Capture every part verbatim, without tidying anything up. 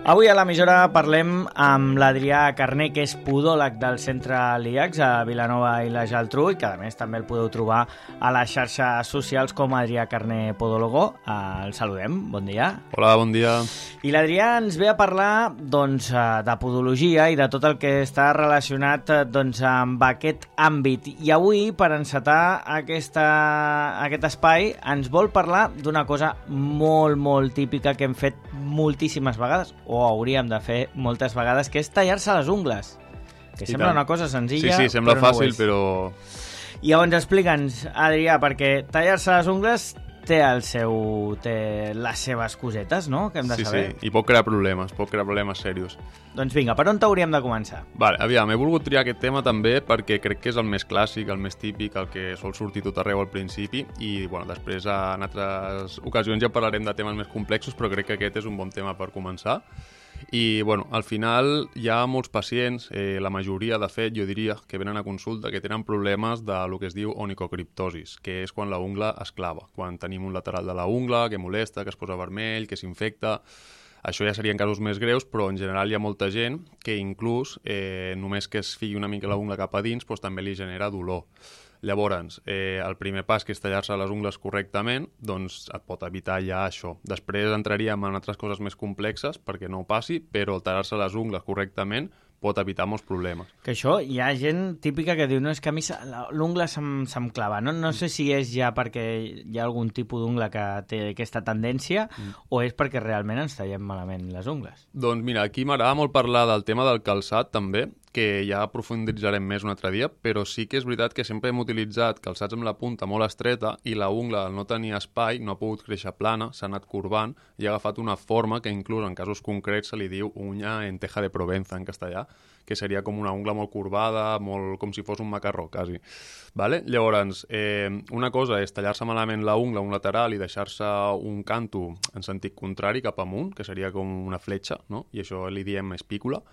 Avui a l'emissora parlem amb l'Adrià Carné, que és podòleg del centre l'I A X a Vilanova i la Geltrú, i que a més també el podeu trobar a les xarxes socials com Adrià Carné Podólogo. Uh, el saludem, bon dia. Hola, bon dia. I l'Adrià ens ve a parlar doncs, de podologia i de tot el que està relacionat doncs, amb aquest àmbit. I avui, per encetar aquesta, aquest espai, ens vol parlar d'una cosa molt, molt típica que hem fet moltíssimes vegades, o hauríem de fer moltes vegades, que és tallar-se les ungles. Que I sembla tant. una cosa senzilla, Sí, sí, sembla però fàcil, no però... I llavors explica'ns, Adrià, perquè tallar-se les ungles té, el seu, té les seves cosetes, no?, que hem de sí, saber. Sí, i pot crear problemes, pot crear problemes serios. Doncs vinga, per on t'hauríem de començar? Vale, aviam, he volgut triar aquest tema també perquè crec que és el més clàssic, el més típic, el que sol sortir tot arreu al principi, i bueno, després en altres ocasions ja parlarem de temes més complexos, però crec que aquest és un bon tema per començar. I bueno, al final hi ha molts pacients, eh, la majoria de fet jo diria que venen a consulta que tenen problemes de lo que es diu onicocriptosis, que és quan la ungla es clava, quan tenim un lateral de la ungla que molesta, que es posa vermell, que s'infecta. Això ja serien casos més greus, però en general hi ha molta gent que inclús eh, només que es fiqui una mica la ungla cap a dins doncs, també li genera dolor. Llavors, eh, el primer pas, que és tallar-se les ungles correctament, doncs et pot evitar ja això. Després entraríem en altres coses més complexes perquè no ho passi, però el tallar-se les ungles correctament pot evitar molts problemes. Que això, hi ha gent típica que diu no, és que a mi l'ungla se'm, se'm clava. No, no sé si és ja perquè hi ha algun tipus d'ungla que té aquesta tendència mm. o és perquè realment ens tallem malament les ungles. Doncs mira, aquí m'agrada molt parlar del tema del calçat també, que ja aprofunditzarem més un altre dia, però sí que és veritat que sempre hem utilitzat calçats amb la punta molt estreta i la ungla, al no tenir espai, no ha pogut créixer plana, s'ha anat corbant i ha agafat una forma que inclús en casos concrets se li diu uña en teja de Provenza en castellà, que seria com una ungla molt corbada, molt com si fos un macarró, quasi. Vale? Llavors, eh, una cosa és tallar-se malament la ungla, un lateral, i deixar-se un canto en sentit contrari cap amunt, que seria com una fletxa, no? I això li diem espícula.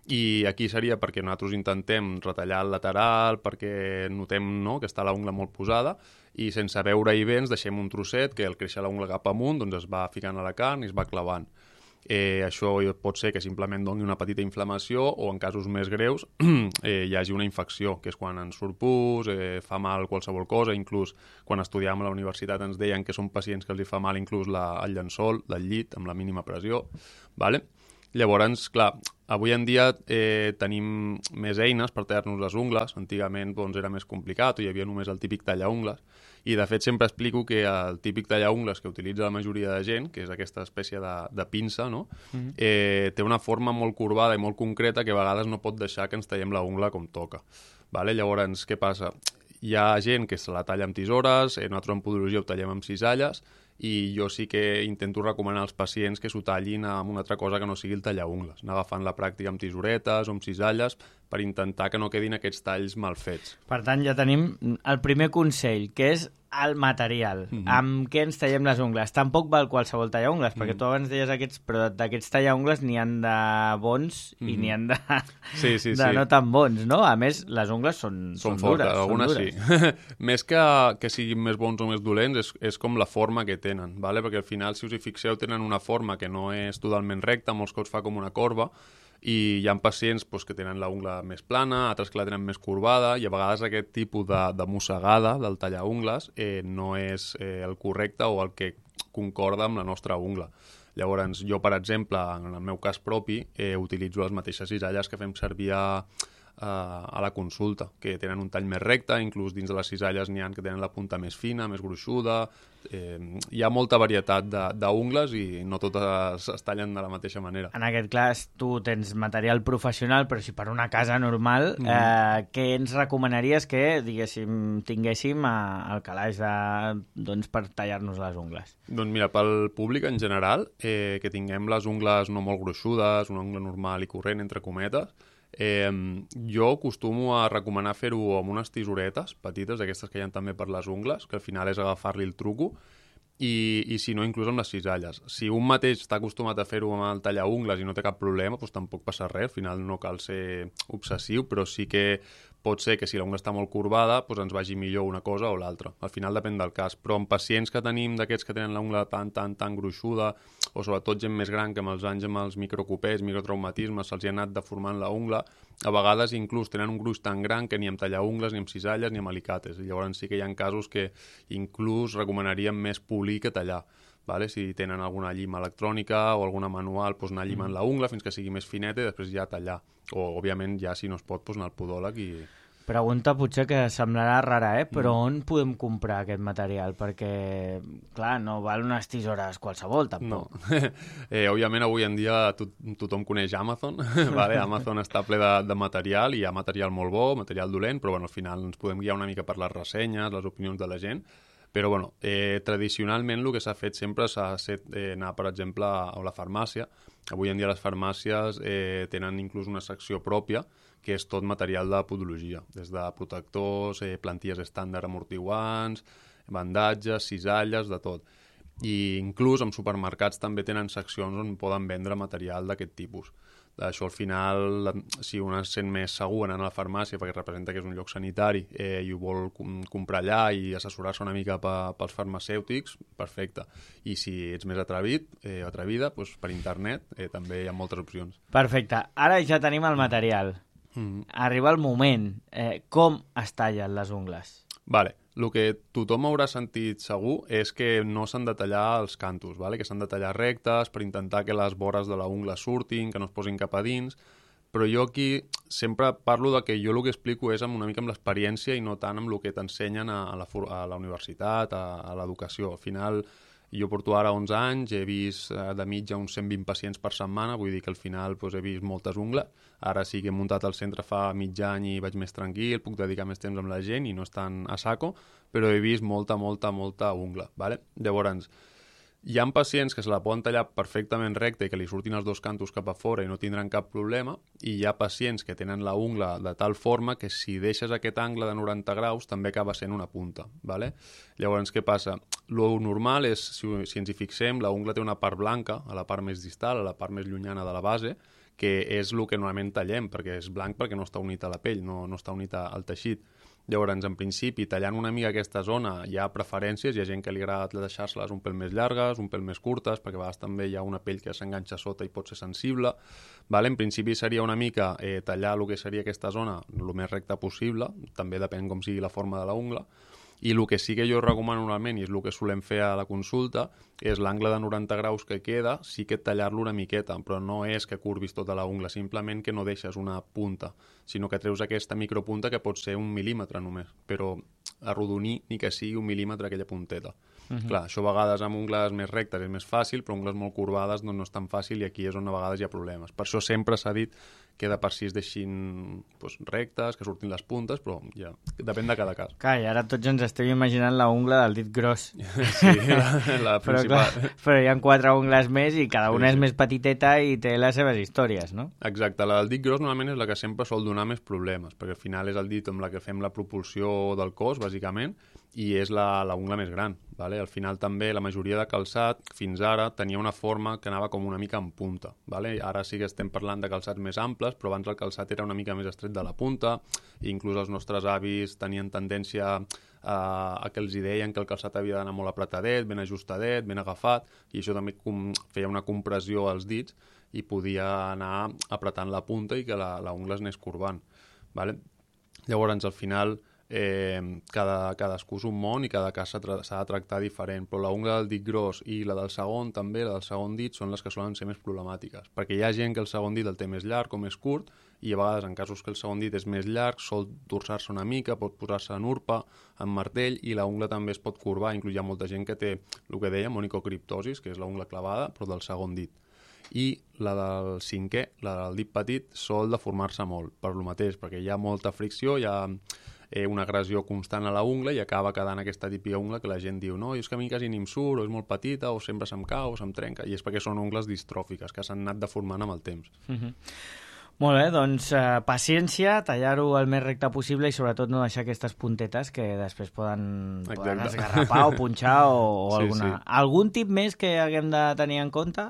I aquí seria perquè nosaltres intentem retallar el lateral, perquè notem no, que està la ungla molt posada, i sense veure-hi bé ens deixem un trosset que al créixer la ungla cap amunt doncs es va ficant a la carn i es va clavant. Eh, això pot ser que simplement doni una petita inflamació o en casos més greus eh, hi hagi una infecció, que és quan ens surt pus, eh, fa mal qualsevol cosa, inclús quan estudiàvem a la universitat ens deien que són pacients que els hi fa mal inclús la, el llençol del llit amb la mínima pressió, vale? Llavors, clar, avui en dia eh, tenim més eines per tallar-nos les ungles. Antigament doncs, era més complicat, o hi havia només el típic tallaungles. I, de fet, sempre explico que el típic tallaungles que utilitza la majoria de gent, que és aquesta espècie de, de pinça, no? Mm-hmm. eh, té una forma molt corbada i molt concreta que a vegades no pot deixar que ens tallem la ungla com toca. Vale? Llavors, què passa? Hi ha gent que se la talla amb tisores, eh, nosaltres en podologia ho tallem amb cisalles, i jo sí que intento recomanar als pacients que s'ho tallin amb una altra cosa que no sigui el tallaungles, anar agafant la pràctica amb tisoretes o amb cisalles per intentar que no quedin aquests talls mal fets. Per tant, ja tenim el primer consell, que és el material, mm-hmm. amb què ens tallem les ungles. Tampoc val qualsevol tallaungles, mm-hmm. perquè tu abans deies aquests, però d'aquests tallaungles n'hi han de bons mm-hmm. i n'hi han de, sí, sí, de sí. no tan bons, no? A més, les ungles són, són, són fortes, dures. Algunes són dures. sí. Més que, que siguin més bons o més dolents, és, és com la forma que tenen, vale? Perquè al final, si us hi fixeu, tenen una forma que no és totalment recta, molts cops fa com una corba, i hi ha pacients doncs, que tenen la ungla més plana, altres que la tenen més corbada, i a vegades aquest tipus de, de mossegada del tallaungles eh, no és eh, el correcte o el que concorda amb la nostra ungla. Llavors, jo, per exemple, en el meu cas propi, eh, utilitzo les mateixes cisalles que fem servir a, a, a la consulta, que tenen un tall més recte, inclús dins de les cisalles n'hi ha que tenen la punta més fina, més gruixuda. Eh, hi ha molta varietat d'ungles i no totes es tallen de la mateixa manera. En aquest cas, tu tens material professional, però si per una casa normal, mm. eh, què ens recomanaries que, diguéssim, tinguéssim al calaix de, doncs, per tallar-nos les ungles? Doncs mira, pel públic en general, eh, que tinguem les ungles no molt gruixudes, una ungla normal i corrent, entre cometes, Eh, jo acostumo a recomanar fer-ho amb unes tisoretes petites, aquestes que hi ha també per les ungles, que al final és agafar-li el truco, i, i si no, inclús amb les cisalles. Si un mateix està acostumat a fer-ho amb el tallaungles i no té cap problema, doncs tampoc passa res, al final no cal ser obsessiu, però sí que pot ser que si l'ungla està molt corbada doncs ens vagi millor una cosa o l'altra. Al final depèn del cas, però en pacients que tenim d'aquests que tenen l'ungla tan, tan, tan gruixuda, o sobretot gent més gran que amb els anys amb els microcopers, microtraumatismes, se'ls hi ha anat deformant la ungla, a vegades inclús tenen un gruix tan gran que ni amb tallar ungles, ni amb cisalles, ni amb alicates. Llavors sí que hi ha casos que inclús recomanaríem més polir que tallar. Vale? Si tenen alguna llima electrònica o alguna manual, doncs anar llimant mm. la ungla fins que sigui més fineta i després ja tallar. O, òbviament, ja si no es pot, doncs anar al podòleg i... Pregunta potser que semblarà rara, eh? Però mm. on podem comprar aquest material? Perquè, clar, no val unes tisores qualsevol, tampoc. No. eh, òbviament, avui en dia to tothom coneix Amazon. Vale? Amazon està ple de, de material, i hi ha material molt bo, material dolent, però bueno, al final ens podem guiar una mica per les ressenyes, les opinions de la gent. Però bueno, eh, tradicionalment el que s'ha fet sempre s'ha set eh, anar, per exemple, a, a la farmàcia. Avui en dia les farmàcies eh, tenen inclús una secció pròpia que és tot material de podologia, des de protectors, eh, plantilles estàndard amortiguants, bandatges, cisalles, de tot. I inclús en supermercats també tenen seccions on poden vendre material d'aquest tipus. Això al final, si un es sent més segur anant a la farmàcia perquè representa que és un lloc sanitari eh, i ho vol com comprar allà i assessorar-se una mica pe pels farmacèutics, perfecte. I si ets més atrevit o eh, atrevida, doncs per internet eh, també hi ha moltes opcions. Perfecte. Ara ja tenim el material. Mm-hmm. Arriba el moment. Eh, com es tallen les ungles? Vale. El que tothom haurà sentit segur és que no s'han de tallar els cantos, vale? Que s'han de tallar rectes per intentar que les vores de la ungla surtin, que no es posin cap a dins, però jo aquí sempre parlo de que jo el que explico és amb una mica amb l'experiència i no tant amb el que t'ensenyen a, a, la, a la universitat, a, a l'educació. Al final, jo porto ara onze anys, he vist eh, de mitja uns cent vint pacients per setmana, vull dir que al final doncs, he vist moltes ungles. Ara sí que he muntat el centre fa mig any i vaig més tranquil, puc dedicar més temps amb la gent i no és tan a saco, però he vist molta, molta, molta ungla. Vale? Llavors, hi ha pacients que se la poden tallar perfectament recta i que li surtin els dos cantos cap a fora i no tindran cap problema, i hi ha pacients que tenen la ungla de tal forma que si deixes aquest angle de noranta graus també acaba sent una punta. Vale? Llavors, què passa? Lo normal és, si, si ens hi fixem, la ungla té una part blanca, a la part més distal, a la part més llunyana de la base, que és el que normalment tallem, perquè és blanc perquè no està unit a la pell, no, no està unit al teixit. Llavors, en principi, tallant una mica aquesta zona hi ha preferències, hi ha gent que li agrada deixar-se-les un pèl més llargues, un pèl més curtes, perquè a vegades també hi ha una pell que s'enganxa sota i pot ser sensible. Vale? En principi seria una mica eh, tallar el que seria aquesta zona el més recta possible, també depèn com sigui la forma de la ungla, i el que sí que jo recomano normalment, i és el que solem fer a la consulta, és l'angle de noranta graus que queda, sí que tallar-lo una miqueta, però no és que curvis tota la ungla, simplement que no deixes una punta, sinó que treus aquesta micropunta que pot ser un mil·límetre només, però arrodonir ni que sigui un mil·límetre aquella punteta. Uh-huh. Clar, això a vegades amb ungles més rectes és més fàcil, però ungles molt corbades no, no és tan fàcil i aquí és on a vegades hi ha problemes. Per això sempre s'ha dit que de per si es deixin doncs, rectes, que surtin les puntes, però ja depèn de cada cas. Clar, i ara tots ens estem imaginant la ungla del dit gros. Sí, la, la però, principal. Clar, però hi ha quatre ungles més i cada una sí, és sí. més petiteta i té les seves històries, no? Exacte, la del dit gros normalment és la que sempre sol donar més problemes, perquè al final és el dit amb la que fem la propulsió del cos, bàsicament, i és la, la ungla més gran. Vale? Al final també la majoria de calçat fins ara tenia una forma que anava com una mica en punta. Vale? Ara sí que estem parlant de calçats més amples, però abans el calçat era una mica més estret de la punta, i inclús els nostres avis tenien tendència a, a que els hi deien que el calçat havia d'anar molt apretadet, ben ajustadet, ben agafat, i això també com, feia una compressió als dits i podia anar apretant la punta i que la, la ungla es anés corbant. Vale? Llavors, al final, Eh, cada, cadascú és un món i cada cas s'ha de tractar diferent, però la ungla del dit gros i la del segon també, la del segon dit, són les que solen ser més problemàtiques, perquè hi ha gent que el segon dit el té més llarg o més curt, i a vegades en casos que el segon dit és més llarg sol torçar-se una mica, pot posar-se en urpa, en martell, i la ungla també es pot corbar. Inclús hi ha molta gent que té el que dèiem onicocriptosis, que és la ungla clavada, però del segon dit. I la del cinquè, la del dit petit, sol deformar-se molt, per lo mateix, perquè hi ha molta fricció, hi ha eh, una agressió constant a la ungla i acaba quedant aquesta típica ungla que la gent diu no, és que a mi quasi ni em surt, o és molt petita, o sempre se'm cau, o se'm trenca, i és perquè són ungles distròfiques que s'han anat deformant amb el temps. Uh-huh. Molt bé, doncs eh, paciència, tallar-ho el més recte possible i sobretot no deixar aquestes puntetes que després poden, poden esgarrapar o punxar o, o sí, alguna... sí. Algun tip més que haguem de tenir en compte?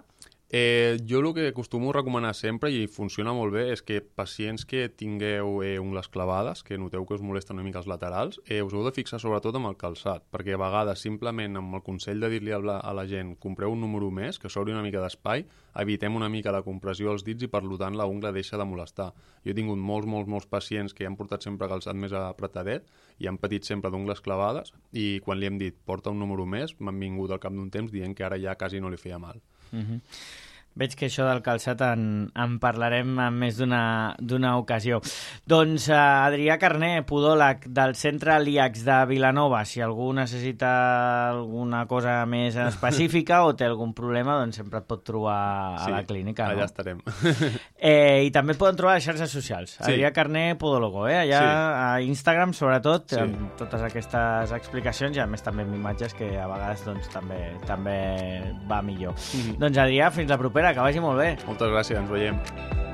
Eh, jo el que acostumo a recomanar sempre, i funciona molt bé, és que pacients que tingueu eh, ungles clavades, que noteu que us molesten una mica els laterals, eh, us heu de fixar sobretot amb el calçat, perquè a vegades simplement amb el consell de dir-li a la, a la gent compreu un número més, que s'obri una mica d'espai, evitem una mica de compressió als dits i per tant la ungla deixa de molestar. Jo he tingut molts, molts, molts pacients que han portat sempre calçat més apretadet i han patit sempre d'ungles clavades i quan li hem dit porta un número més, m'han vingut al cap d'un temps dient que ara ja quasi no li feia mal. Uh-huh. Veig que això del calçat en, en parlarem en més d'una d'una ocasió. Doncs uh, Adrià Carné, podòleg del Centre L I A C de Vilanova, si algú necessita alguna cosa més específica o té algun problema, doncs sempre et pot trobar a sí, la clínica. Allà no? estarem. Eh, I també et poden trobar a les xarxes socials. Sí. Adrià Carné, podòlogo, eh? Allà sí. a Instagram, sobretot, sí. amb totes aquestes explicacions i a més també amb imatges que a vegades doncs, també, també va millor. Mm-hmm. Doncs Adrià, fins la propera. Que vagi molt bé. Moltes gràcies, ens veiem.